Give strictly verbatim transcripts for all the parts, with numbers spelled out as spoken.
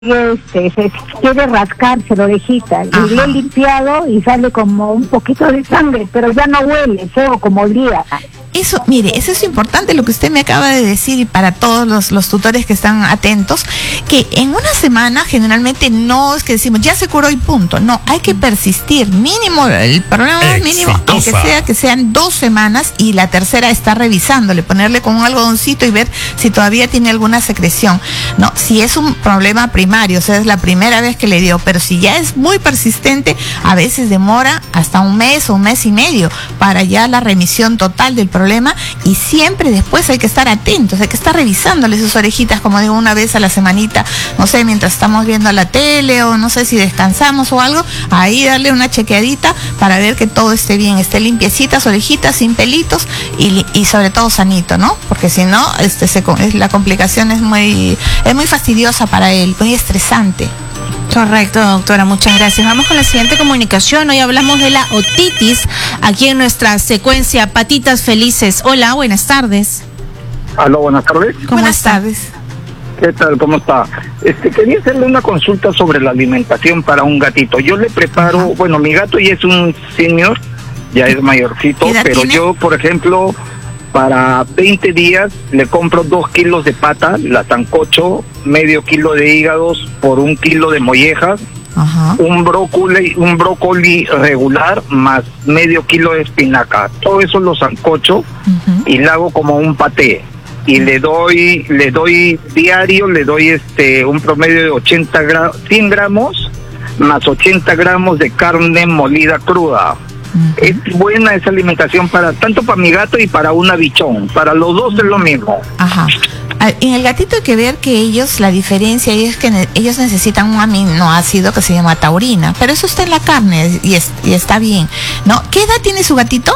Este, se quiere rascarse la orejita. Ajá. Y le he limpiado y sale como un poquito de sangre, pero ya no huele feo como olía. Eso, mire, eso es importante lo que usted me acaba de decir, y para todos los, los tutores que están atentos, que en una semana generalmente no es que decimos ya se curó y punto. No, hay que persistir. Mínimo, el programa mínimo, aunque sea que sean dos semanas, y la tercera está revisándole, ponerle con un algodoncito y ver si todavía tiene alguna secreción. No, si es un problema primario, o sea, es la primera vez que le dio, pero si ya es muy persistente, a veces demora hasta un mes o un mes y medio para ya la remisión total del problema. problema y siempre después hay que estar atentos, hay que estar revisándole sus orejitas, como digo, una vez a la semanita, no sé, mientras estamos viendo la tele o no sé si descansamos o algo, ahí darle una chequeadita para ver que todo esté bien, esté limpiecitas, orejitas, sin pelitos y, y sobre todo sanito, ¿no? Porque si no, este, se, la complicación es muy, es muy fastidiosa para él, muy estresante. Correcto, doctora, muchas gracias. Vamos con la siguiente comunicación. Hoy hablamos de la otitis aquí en nuestra secuencia Patitas Felices. Hola, buenas tardes. Aló, buenas tardes. ¿Cómo buenas está? tardes. ¿Qué tal? ¿Cómo está? Este, quería hacerle una consulta sobre la alimentación para un gatito. Yo le preparo, Ajá. bueno, mi gato ya es un senior, ya es mayorcito, pero tiene? yo, por ejemplo, para veinte días le compro dos kilos de pata, la sancocho, medio kilo de hígados por un kilo de mollejas, Ajá. un brócoli, un brócoli regular más medio kilo de espinaca. Todo eso lo sancocho uh-huh. y le hago como un paté. Y le doy, le doy diario, le doy este un promedio de ochenta gramos, cien gramos más ochenta gramos de carne molida cruda. Uh-huh. Es buena esa alimentación para tanto para mi gato y para un bichón. Para los dos es lo mismo. Ajá. En el gatito hay que ver que ellos, la diferencia es que ne- ellos necesitan un aminoácido que se llama taurina, pero eso está en la carne y, es, y está bien, ¿no? ¿Qué edad tiene su gatito?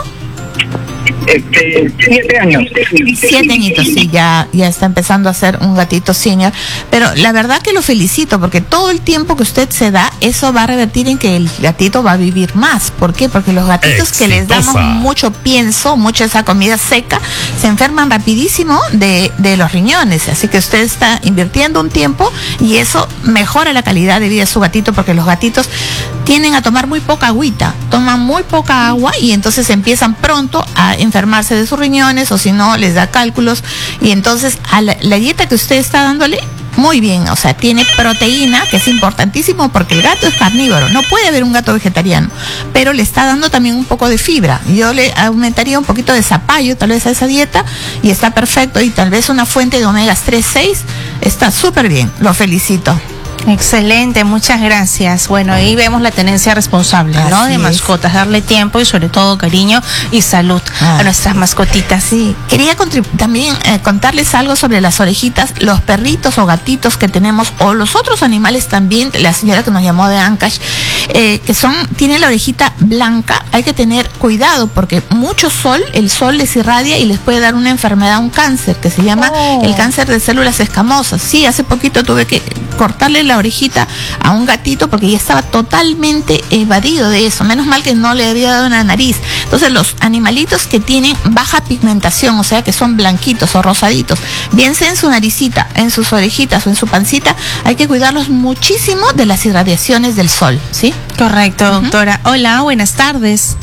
Este, siete años. Siete añitos, sí, ya, ya está empezando a ser un gatito senior, pero la verdad que lo felicito, porque todo el tiempo que usted se da, eso va a revertir en que el gatito va a vivir más. ¿Por qué? Porque los gatitos Exitosa. que les damos mucho pienso, mucha esa comida seca, se enferman rapidísimo de, de los riñones, así que usted está invirtiendo un tiempo y eso mejora la calidad de vida de su gatito, porque los gatitos tienden a tomar muy poca agüita, toman muy poca agua y entonces empiezan pronto a enfermarse de sus riñones, o si no les da cálculos, y entonces a la, la dieta que usted está dándole muy bien, o sea, tiene proteína, que es importantísimo porque el gato es carnívoro, no puede haber un gato vegetariano, pero le está dando también un poco de fibra. Yo le aumentaría un poquito de zapallo tal vez a esa dieta y está perfecto, y tal vez una fuente de omegas tres, seis, está súper bien, lo felicito. Excelente, muchas gracias. Bueno, ahí vemos la tenencia responsable, ¿no? Así de mascotas, es. darle tiempo y sobre todo cariño y salud ah. a nuestras mascotitas. Sí, quería contrib- también eh, contarles algo sobre las orejitas, los perritos o gatitos que tenemos, o los otros animales también, la señora que nos llamó de Ancash, eh, que son, tienen la orejita blanca. Hay que tener cuidado porque mucho sol, el sol les irradia y les puede dar una enfermedad, un cáncer, que se llama oh. el cáncer de células escamosas. Sí, hace poquito tuve que cortarle la orejita a un gatito porque ya estaba totalmente evadido de eso. Menos mal que no le había dado una nariz. Entonces los animalitos que tienen baja pigmentación, o sea que son blanquitos o rosaditos, bien sea en su naricita, en sus orejitas o en su pancita, hay que cuidarlos muchísimo de las irradiaciones del sol, ¿sí? Correcto, uh-huh. doctora. Hola, buenas tardes.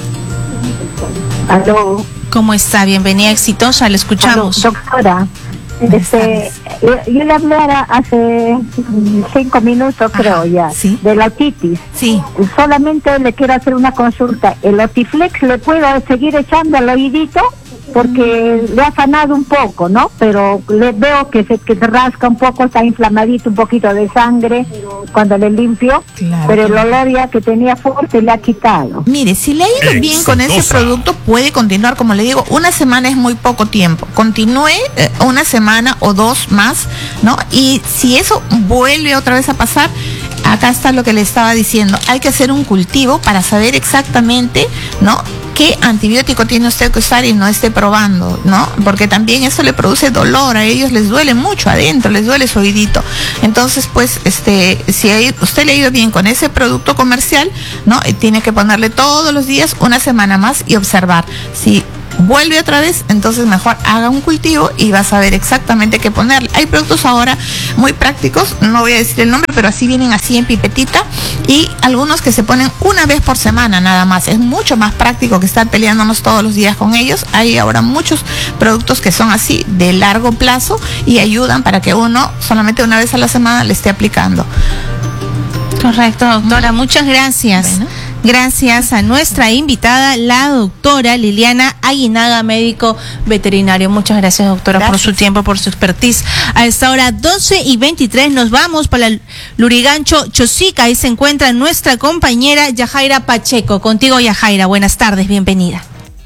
Aló. ¿Cómo está? Bienvenida, exitosa, le escuchamos. Aló, doctora. Este, yo, yo le hablé hace cinco minutos, Ajá, creo ya, ¿sí? de la otitis. Sí. Solamente le quiero hacer una consulta. ¿El Otiflex le puedo seguir echando al oídito? Porque le ha sanado un poco, ¿no? Pero le veo que se, que se rasca un poco, está inflamadito, un poquito de sangre cuando le limpio, claro, pero el olor ya que tenía fuerte le ha quitado. Mire, si le ha ido bien con ese producto, puede continuar, como le digo, una semana es muy poco tiempo. Continúe eh, una semana o dos más, ¿no? Y si eso vuelve otra vez a pasar, acá está lo que le estaba diciendo, hay que hacer un cultivo para saber exactamente, ¿no?, qué antibiótico tiene usted que usar y no esté probando, ¿no? Porque también eso le produce dolor, a ellos les duele mucho adentro, les duele su oídito. Entonces, pues, este, si hay, usted le ha ido bien con ese producto comercial, ¿no? Y tiene que ponerle todos los días una semana más y observar. Si vuelve otra vez, entonces mejor haga un cultivo y va a saber exactamente qué ponerle. Hay productos ahora muy prácticos, no voy a decir el nombre, pero así vienen así en pipetita, y algunos que se ponen una vez por semana nada más. Es mucho más práctico que estar peleándonos todos los días con ellos. Hay ahora muchos productos que son así de largo plazo y ayudan para que uno solamente una vez a la semana le esté aplicando. Correcto, doctora, muchas gracias. Bueno. Gracias a nuestra invitada, la doctora Liliana Aguinaga, médico veterinario. Muchas gracias, doctora, gracias. por su tiempo, por su expertise. A esta hora, doce y veintitrés, nos vamos para el Lurigancho Chosica. Ahí se encuentra nuestra compañera Yajaira Pacheco. Contigo, Yajaira, buenas tardes, bienvenida.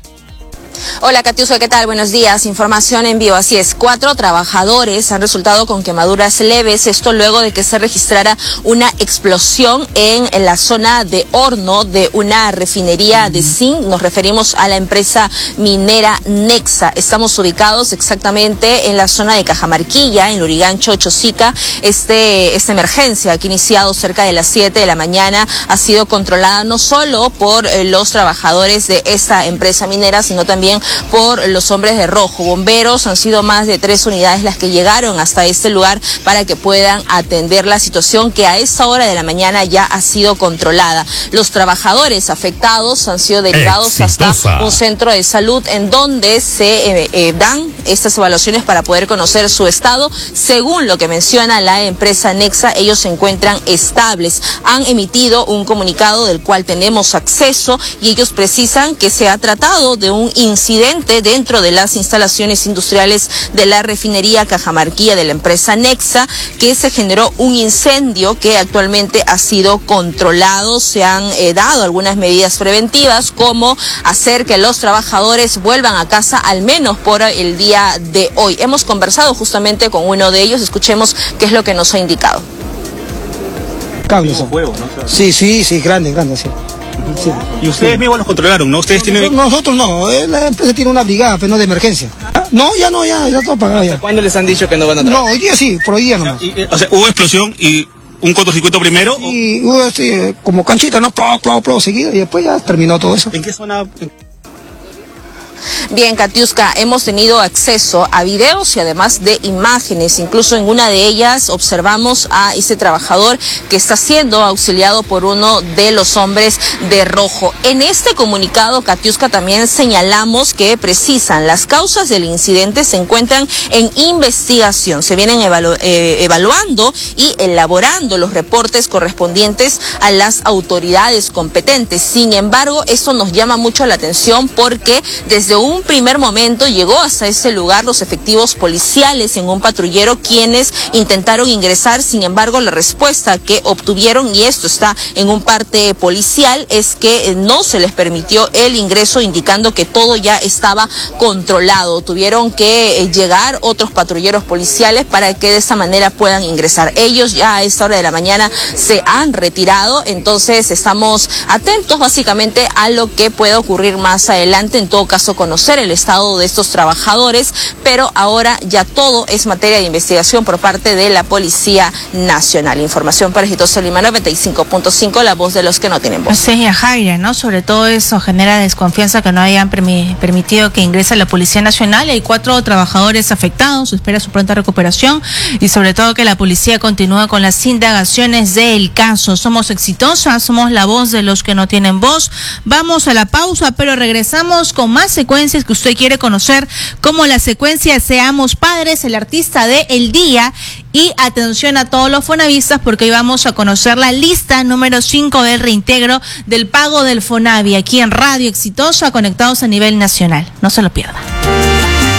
Hola, Katiuska, ¿qué tal? Buenos días. Información en vivo. Así es, cuatro trabajadores han resultado con quemaduras leves. Esto luego de que se registrara una explosión en, en la zona de horno de una refinería de zinc. Nos referimos a la empresa minera Nexa. Estamos ubicados exactamente en la zona de Cajamarquilla, en Lurigancho Chosica. Este, esta emergencia que ha iniciado cerca de las siete de la mañana ha sido controlada no solo por eh, los trabajadores de esta empresa minera, sino también por los hombres de rojo. Bomberos, han sido más de tres unidades las que llegaron hasta este lugar para que puedan atender la situación, que a esta hora de la mañana ya ha sido controlada. Los trabajadores afectados han sido derivados Exitosa. hasta un centro de salud en donde se eh, eh, dan estas evaluaciones para poder conocer su estado. Según lo que menciona la empresa Nexa, ellos se encuentran estables. Han emitido un comunicado del cual tenemos acceso y ellos precisan que se ha tratado de un incidente dentro de las instalaciones industriales de la refinería Cajamarquilla de la empresa Nexa, que se generó un incendio que actualmente ha sido controlado. Se han eh, dado algunas medidas preventivas, como hacer que los trabajadores vuelvan a casa al menos por el día de hoy. Hemos conversado justamente con uno de ellos, escuchemos qué es lo que nos ha indicado. Cables. Juego, ¿no? Sí, sí, sí, grande, grande, sí. Sí. Y ustedes mismos los controlaron, ¿no? Ustedes tienen... Nosotros no, la empresa tiene una brigada, pero no de emergencia. No, ya no, ya, ya todo pagado ya. ¿Cuándo les han dicho que no van a trabajar? No, hoy día sí, por hoy día nomás. Y, o sea, ¿hubo explosión y un cortocircuito primero? Y hubo así, como canchita, ¿no? Plo, plo, plo, seguido, y después ya terminó todo eso. ¿En qué zona...? Bien, Katiuska, hemos tenido acceso a videos y además de imágenes. Incluso en una de ellas observamos a ese trabajador que está siendo auxiliado por uno de los hombres de rojo. En este comunicado, Katiuska, también señalamos que precisan las causas del incidente se encuentran en investigación. Se vienen evalu eh, evaluando y elaborando los reportes correspondientes a las autoridades competentes. Sin embargo, esto nos llama mucho la atención porque desde un primer momento llegó hasta ese lugar los efectivos policiales en un patrullero, quienes intentaron ingresar. Sin embargo, la respuesta que obtuvieron, y esto está en un parte policial, es que no se les permitió el ingreso, indicando que todo ya estaba controlado. Tuvieron que llegar otros patrulleros policiales para que de esa manera puedan ingresar. Ellos ya a esta hora de la mañana se han retirado, entonces estamos atentos básicamente a lo que pueda ocurrir más adelante. En todo caso, conocer el estado de estos trabajadores, pero ahora ya todo es materia de investigación por parte de la Policía Nacional. Información para Exitosa Lima noventa y cinco punto cinco, la voz de los que no tienen voz. Sí, Jaira, ¿no? Sobre todo eso genera desconfianza, que no hayan permi permitido que ingrese la Policía Nacional. Hay cuatro trabajadores afectados, se espera su pronta recuperación y sobre todo que la policía continúe con las indagaciones del caso. Somos Exitosa, somos la voz de los que no tienen voz. Vamos a la pausa, pero regresamos con más secuencias que usted quiere conocer, como la secuencia Seamos Padres, el artista de El Día. Y atención a todos los fonavistas, porque hoy vamos a conocer la lista número cinco del reintegro del pago del Fonavi, aquí en Radio Exitosa, conectados a nivel nacional. No se lo pierda.